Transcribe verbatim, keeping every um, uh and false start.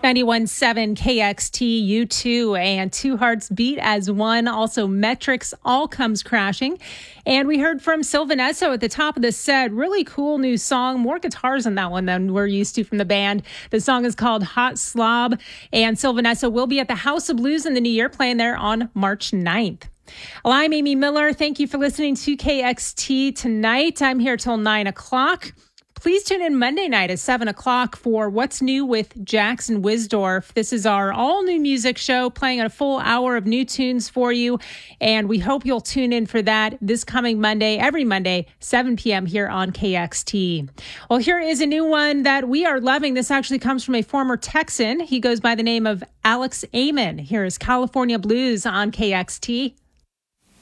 ninety-one point seven K X T, U two, and Two Hearts Beat as One. Also, Metrics All Comes Crashing. And we heard from Sylvan Esso at the top of the set. Really cool new song. More guitars in that one than we're used to from the band. The song is called Hot Slob. And Sylvan Esso will be at the House of Blues in the new year, playing there on March ninth. Well, I'm Amy Miller. Thank you for listening to K X T tonight. I'm here till nine o'clock. Please tune in Monday night at seven o'clock for What's New with Jackson Wisdorf. This is our all-new music show, playing a full hour of new tunes for you, and we hope you'll tune in for that this coming Monday, every Monday, seven p.m. here on K X T. Well, here is a new one that we are loving. This actually comes from a former Texan. He goes by the name of Alex Amon. Here is California Blues on K X T.